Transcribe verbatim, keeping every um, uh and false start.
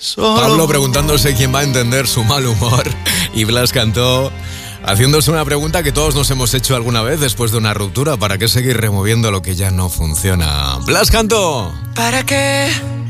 Solo Pablo preguntándose quién va a entender su mal humor y Blas cantó haciéndose una pregunta que todos nos hemos hecho alguna vez después de una ruptura. ¿Para qué seguir removiendo lo que ya no funciona? Blas cantó. ¿Para qué